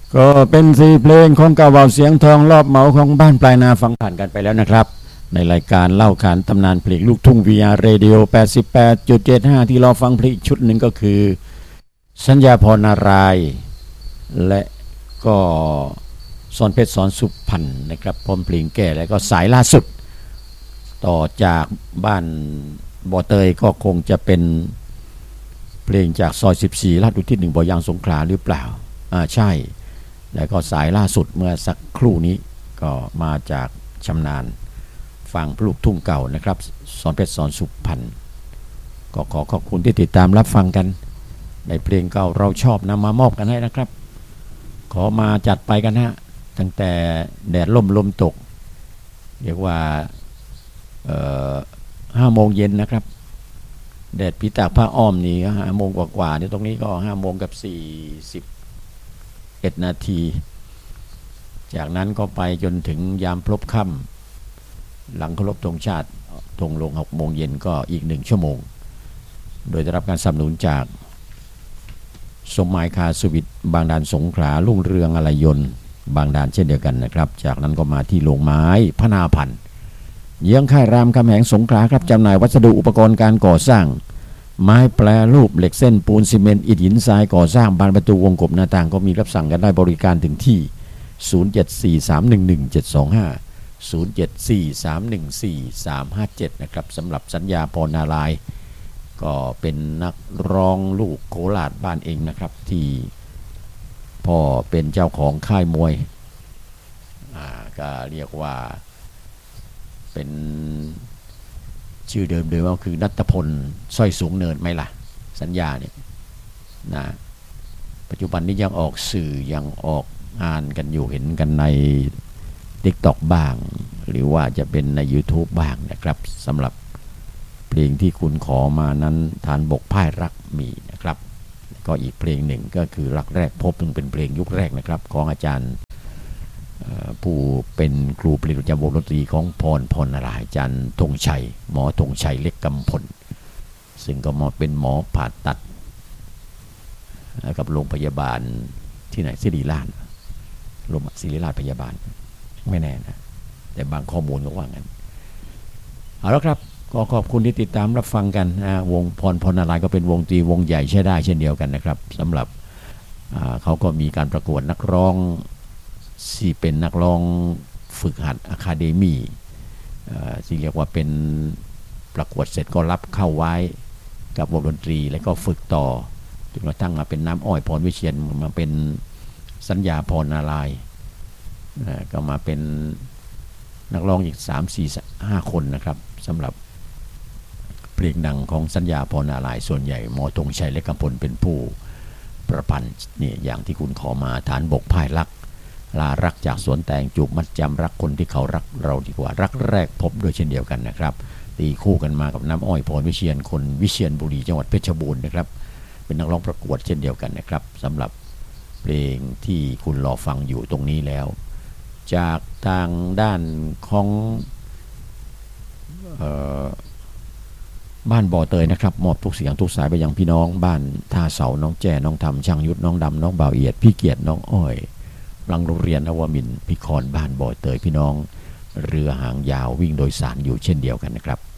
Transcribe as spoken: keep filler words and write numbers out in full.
ก็เป็นสี่เพลงของกาวาวเสียงทองรอบเหมาของบ้านปลายนาฟังผ่านกันไปแล้วนะครับในรายการเล่าขานตำนานเพลงลูกทุ่ง วี อาร์ Radio แปดสิบแปดจุดเจ็ดห้า ที่รอฟังเพลงชุดหนึ่งก็คือสัญญาพรนารายณ์และก็สอนเพชรสอนสุพรรณนะครับพร้อมเพลงแก่และก็สายล่าสุดต่อจากบ้านบ่อเตยก็คงจะเป็นเพลงจากซอยสิบสี่ลาดอุทิศหนึ่งบ่อยางสงขลาหรือเปล่าอ่าใช่แล้วก็สายล่าสุดเมื่อสักครู่นี้ก็มาจากชำนาญฟังลูกทุ่งเก่านะครับสอนเพชรสอนสุพรรณก็ขอขอบคุณที่ติดตามรับฟังกันในเพลงเก่าเราชอบนำมามอบกันให้นะครับขอมาจัดไปกันฮะตั้งแต่แดดล่มลมตกเรียกว่าห้าโมงเย็นนะครับแดดพิตากผ้าอ้อมนี่ห้าโมงกว่าๆนี่ตรงนี้ก็ห้าโมงกับสี่สิบเอ็ดนาทีจากนั้นก็ไปจนถึงยามพลบค่ำหลังเคารพธงชาติธงลงหกโมงเย็นก็อีกหนึ่งชั่วโมงโดยได้รับการสนับสนุนจากสมหมายคาสวิทบางดานสงขลาลุ่งเรืองอะไรยนต์บางดานเช่นเดียวกันนะครับจากนั้นก็มาที่โรงไม้พนาพันธ์เยื้องค่ายรามคำแหงสงขลาครับจำหน่ายวัสดุอุปกรณ์การก่อสร้างไม้แปรรูปเหล็กเส้นปูนซีเมนต์อิฐหินทรายก่อสร้างบานประตูวงกบหน้าต่างก็มีรับสั่งกันได้บริการถึงที่ศูนย์ เจ็ด สี่ สาม หนึ่ง หนึ่ง เจ็ด สอง ห้า ศูนย์ เจ็ด สี่ สาม หนึ่ง สี่ สาม ห้า เจ็ดนะครับสำหรับสัญญาพรนารายณ์ก็เป็นนักร้องลูกโคราชบ้านเองนะครับที่พ่อเป็นเจ้าของค่ายมวยอ่าก็เรียกว่าเป็นชื่อเดิมเดิมก็คือณัฐพลสร้อยสูงเนินไหมล่ะสัญญาเนี่ยนะปัจจุบันนี้ยังออกสื่อยังออกงานกันอยู่เห็นกันใน TikTok บ้างหรือว่าจะเป็นใน YouTube บ้างนะครับสำหรับเพลงที่คุณขอมานั้นฐานบกพ่ายรักมีนะครับก็อีกเพลงหนึ่งก็คือรักแรกพบซึ่งเป็นเพลงยุคแรกนะครับของอาจารย์ผู้เป็นครูผลิตประจำวงดนตรีของพรพรนารายณ์อาจารย์ธงชัยหมอธงชัยเล็กกำพลซึ่งก็มาเป็นหมอผ่าตัดกับโรงพยาบาลที่ไหนศิริราชโรงพยาบาลศิริราชพยาบาลไม่แน่นะแต่บางข้อมูลก็ว่างั้นเอาละครับก็ขอบคุณที่ติดตามรับฟังกันนะวงพรพรนารายณ์ก็เป็นวงดนตรีวงใหญ่ใช้ได้เช่นเดียวกันนะครับสำหรับเขาก็มีการประกวดนักร้องที่เป็นนักร้องฝึกหัดอะคาเดมี่ที่เรียกว่าเป็นประกวดเสร็จก็รับเข้าไว้กับวงดนตรีแล้วก็ฝึกต่อจนกระทั่งมาเป็นน้ำอ้อยพรวิเชียรมาเป็นสัญญาพรนารายณ์ก็มาเป็นนักร้องอีก สาม สี่ ห้า คนนะครับสำหรับเพลงดังของสัญญาพรนารายณ์ส่วนใหญ่หมอธงชัยและกำพลเป็นผู้ประพันธ์นี่อย่างที่คุณขอมาฐานบกพ่ายรักลารักจากสวนแตงจูบมัดจำรักคนที่เขารักเราดีกว่ารักแรกพบด้วยเช่นเดียวกันนะครับตีคู่กันมากับน้ำอ้อยพรวิเชียรคนวิเชียรบุรีจังหวัดเพชรบูรณ์นะครับเป็นนักร้องประกวดเช่นเดียวกันนะครับสำหรับเพลงที่คุณรอฟังอยู่ตรงนี้แล้วจากทางด้านของเอ่อบ้านบ่อเตยนะครับมอบทุกเสียงทุกสายไปยังพี่น้องบ้านท่าเสาน้องแจ้น้องทำช่างยุทธน้องดำน้องบ่าวเอียดพี่เกียรติน้องอ้อยหลังโรงเรียนนวมินทร์พิคอนบ้านบ่อเตยพี่น้องเรือหางยาววิ่งโดยสารอยู่เช่นเดียวกันนะครับ